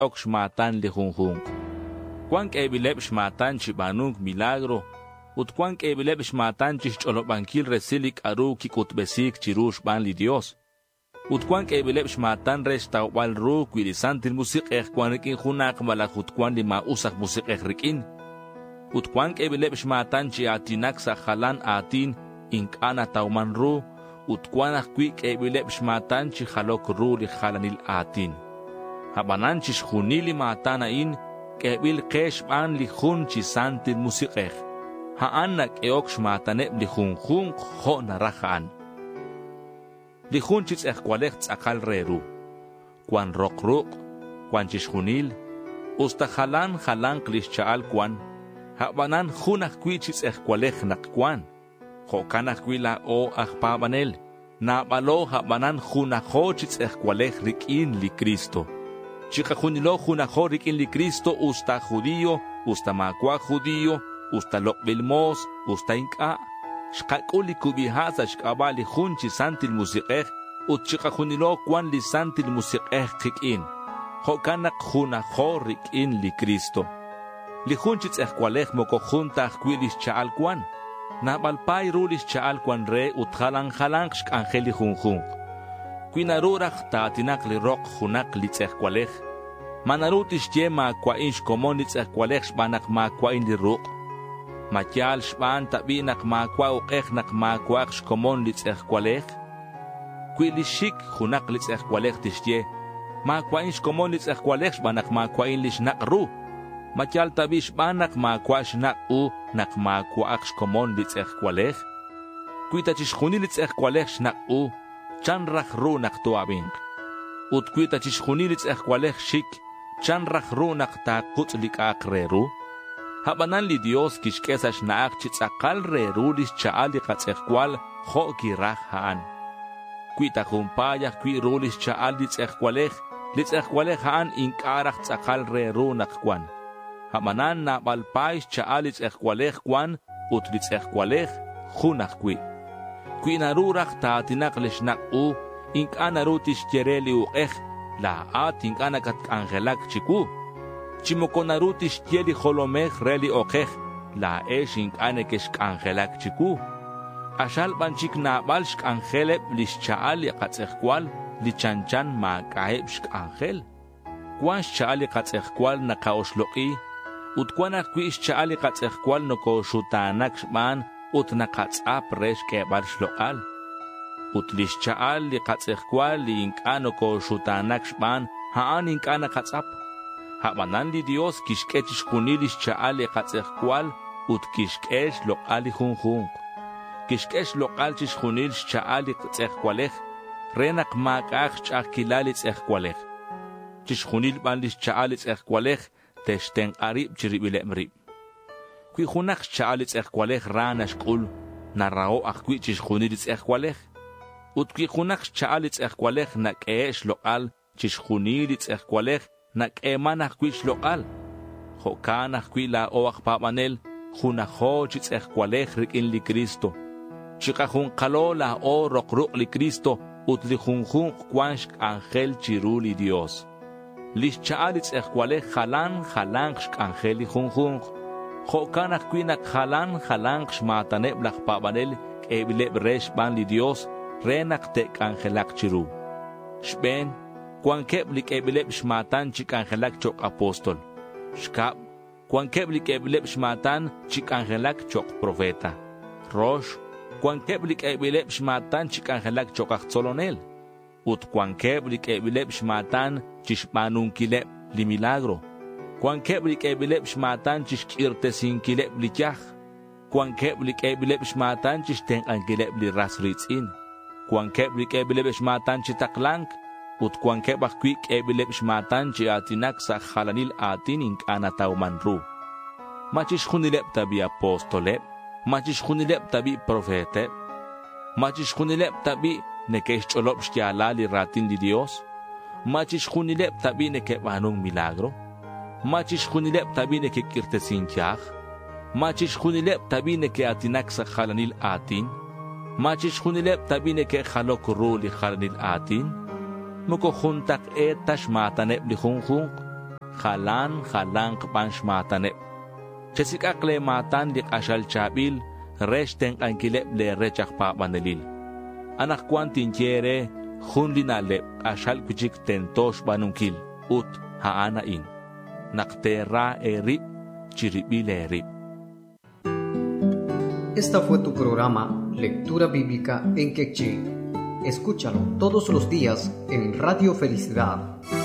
ok shmatan li junjunk. Kwan k'ebileb shmatan chibanunk milagro, ut kwan k'ebileb shmatan chishch'olobankil resilik aru kikutbesik chirush ban li Dios. Ut kwan k'ebileb shmatan resh tawbal ru kwilisantil musiqej kwan rikin junak malakut kwan li mausak musiqej rikin. Ut kwan k'ebileb shmatan chi atinak sa jalan atin inkana tawman ru, ut kwan akwi k'ebileb shmatan chi jalok ru li jalanil atin. Habanan chi shjunili matana in k'ebil kesh ban li jun chi santil musiqej. Haan na k'eok shmataneb li junjunk jo narajaan. Li jun chi tz'ejkwalej tz'akal reru. Kwan rok, kwan chi shjunil, usta jalan klishchaal kwan. Habanan jun akwi chi tz'ejkwalej nak kwan. Jokan akwi la o ajpabanel. Nabalo habanan jun ajo chi tz'ejkwalej rikin li Cristo. Chikajunilo junajo rikin li Cristo usta judío, usta makwa judío, usta lokbilmos, usta inka. Shkakuli kubihasa shkabali jun chi santil musiqej, ut chikajunilo kwan li santil musiqej kikin. Jokanak junajo rikin li Cristo. Li jun chi tz'ejkwalej moko junta ajkwilis chaal kwan. Nabalpay rulis chaal kwan re ut jalan shkangeli junjunk. Kwinarurach taatinak li rok junak li tz'ejkwalej. Manarutish ye ma kwain shkomon li tz'ejkwalej shbanak ma kwain li ruk. Matyal shban tabinak ma kwa uqej nak ma kwaq shkomon li tz'ejkwalej. Kwilishik junak li tz'ejkwalej tishye. Ma kwain shkomon li tz'ejkwalej shbanak ma kwain li shnak ru. Matyal tabi shbanak ma kwa shnak u nak ma kwaq shkomon li tz'ejkwalej. Kwitachishjuni li tz'ejkwalej shnak u. Chan rach ru nak tuabink. Ut kwita chishjuni li tz'ejkwalej shik, chan rach ru nak ta kutz lik reru. Habanan li Dios kishkesa shnaak chitzakal reru lis chaal li katz'ejkwal jo kiraj haan. Kwita jumpayach kwi ru lis chaal li tz'ejkwalej haan inkarach tzakal reru nak kwan. Habanan na balpaish chaal li tz'ejkwalej kwan ut li tz'ejkwalej junak kwi. Kwinarurach taatinak lishnak u, inkanarutish yereli uqej, la at inkanakat angelak chiku. Chimokonarutish yeli holomej reli oqej, la esh inkanekesh angelak chiku. Ashal banchik nabal shk angeleb lishchaal li katz'ejkwal, li chanchan ma kaeb shk angel. Kwan shchaal li katz'ejkwal nakaoshloqi, ut kwan akwi shchaal li katz'ejkwal nokoshutanak shban, ut nakatz'ap resh kebal shloqal. Ut lishchaal li katz'ejkwal li inkano ko shutanak shban haan inkana katz'ap. Habanan li Dios kishkech shkuni lishchaal li katz'ejkwal ut kishkech loqal li junjunk. Kishkech loqal chishkuni lishchaal li katz'ejkwalej renak makach ch'akila li tz'ejkwalej. Chishkuni ban lishchaal li tz'ejkwalej teshten arib chiribilem rib. Kwi junak chaal li tz'ejkwalej rana shk'ul narrao akwi chishjuni li tz'ejkwalej. Ut kwi junak chaal li tz'ejkwalej nak'e shloqal chishjuni li tz'ejkwalej nak'e man akwi shloqal. Jokan akwi la o akpabanel junajo chi tz'ejkwalej rikin li Cristo. Chikajunqalo la o roqruq li Cristo ut li junjunk kwan shk'angel chiru li Dios. Lish chaal li tz'ejkwalej jalan shk'angel li junjunk. Jokan akwinak jalan shmataneb lakpabanel k'ebileb resh ban li Dios renak tek angelak chiru. Shben, kwan keb li k'ebileb shmatan chik angelak chok apostol. Shkab, kwan keb li k'ebileb shmatan chik angelak chok profeta. Rosh, kwan keb li k'ebileb shmatan chik angelak chok aktzolonel. Ut kwan keb li k'ebileb shmatan chishbanunkileb li milagro. Kwan keb li k'ebileb shmatan chishk'irtesinkileb li kyaj. Kwan keb li k'ebileb shmatan chishtenqankileb li ras ritz'in. Kwan keb li k'ebileb shmatan chitaklank. Ut kwan keb akwi k'ebileb shmatan chi atinak sa jalanil atin inkana tawman ru. Machishjunileb tabi apostoleb. Machishjunileb tabi profeteb. Machishjunileb tabi nekesh ch'olob shtiala li ratin li Dios. Machishjunileb tabi nekebanung milagro. Machishjunileb tabi nekekirtesin kyaj. Machishjunileb tabi neke atinak sa jalanil atin. Machishjunileb tabi neke jalok ru li jalanil atin. Moko juntak etash mataneb li junjunk. jalan kpan shmatanep. Chesikakle matan dik ashal chabil, rechten ankilep le rechak pa banelil. Anak kwantin tiere, hunlinalep ashal kuchik tentosh banunkil, ut haanain. Naktera erip, chiribil erip. Esta fue tu programa Lectura Bíblica en Quechí. Escúchalo todos los días en Radio Felicidad